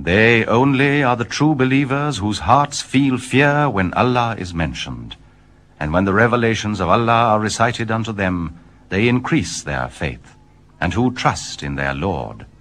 They only are the true believers whose hearts feel fear when Allah is mentioned. And when the revelations of Allah are recited unto them, they increase their faith, and who trust in their Lord.